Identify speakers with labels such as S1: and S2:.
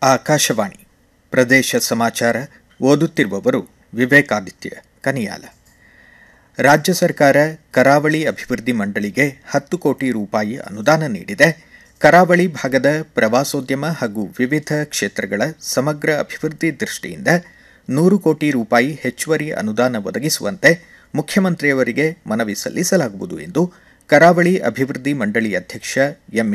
S1: ಆಕಾಶವಾಣಿ ಪ್ರದೇಶ ಸಮಾಚಾರ ಓದುತ್ತಿರುವವರು ವಿವೇಕಾದಿತ್ಯ ಕನಿಯಾಲ. ರಾಜ್ಯ ಸರ್ಕಾರ ಕರಾವಳಿ ಅಭಿವೃದ್ಧಿ ಮಂಡಳಿಗೆ 10 ಕೋಟಿ ರೂಪಾಯಿ ಅನುದಾನ ನೀಡಿದೆ. ಕರಾವಳಿ ಭಾಗದ ಪ್ರವಾಸೋದ್ಯಮ ಹಾಗೂ ವಿವಿಧ ಕ್ಷೇತ್ರಗಳ ಸಮಗ್ರ ಅಭಿವೃದ್ಧಿ ದೃಷ್ಟಿಯಿಂದ 100 ಕೋಟಿ ರೂಪಾಯಿ ಹೆಚ್ಚುವರಿ ಅನುದಾನ ಒದಗಿಸುವಂತೆ ಮುಖ್ಯಮಂತ್ರಿಯವರಿಗೆ ಮನವಿ ಸಲ್ಲಿಸಲಾಗುವುದು ಎಂದು ಕರಾವಳಿ ಅಭಿವೃದ್ಧಿ ಮಂಡಳಿ ಅಧ್ಯಕ್ಷ ಎಂ.